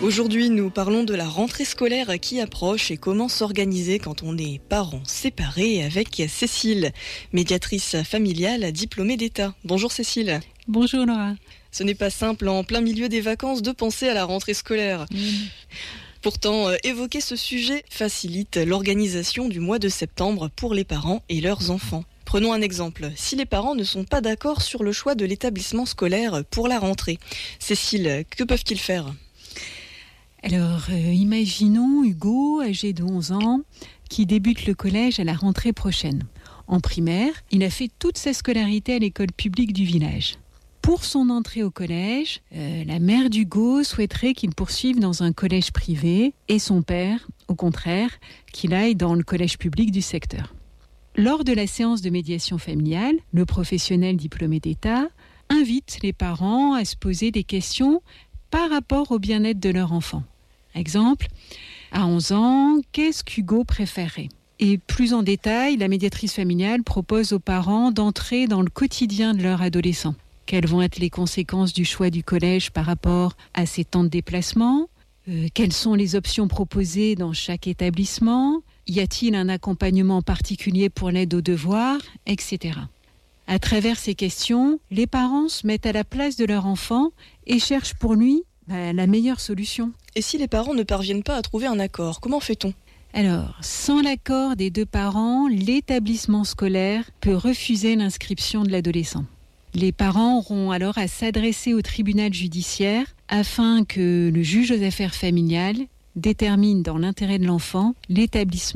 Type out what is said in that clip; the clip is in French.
Aujourd'hui, nous parlons de la rentrée scolaire qui approche et comment s'organiser quand on est parents séparés avec Cécile, médiatrice familiale diplômée d'État. Bonjour Cécile. Bonjour Laura. Ce n'est pas simple en plein milieu des vacances de penser à la rentrée scolaire. Pourtant, évoquer ce sujet facilite l'organisation du mois de septembre pour les parents et leurs enfants. Prenons un exemple. Si les parents ne sont pas d'accord sur le choix de l'établissement scolaire pour la rentrée, Cécile, que peuvent-ils faire ? Alors, imaginons Hugo, âgé de 11 ans, qui débute le collège à la rentrée prochaine. En primaire, il a fait toute sa scolarité à l'école publique du village. Pour son entrée au collège, la mère d'Hugo souhaiterait qu'il poursuive dans un collège privé et son père, au contraire, qu'il aille dans le collège public du secteur. Lors de la séance de médiation familiale, le professionnel diplômé d'État invite les parents à se poser des questions par rapport au bien-être de leur enfant. Exemple, à 11 ans, qu'est-ce qu'Hugo préférerait ? Et plus en détail, la médiatrice familiale propose aux parents d'entrer dans le quotidien de leur adolescent. Quelles vont être les conséquences du choix du collège par rapport à ses temps de déplacement ? Quelles sont les options proposées dans chaque établissement ? Y a-t-il un accompagnement particulier pour l'aide aux devoirs, etc. À travers ces questions, les parents se mettent à la place de leur enfant et cherchent pour lui la meilleure solution. Et si les parents ne parviennent pas à trouver un accord, comment fait-on ? Alors, sans l'accord des deux parents, l'établissement scolaire peut refuser l'inscription de l'adolescent. Les parents auront alors à s'adresser au tribunal judiciaire afin que le juge aux affaires familiales détermine dans l'intérêt de l'enfant l'établissement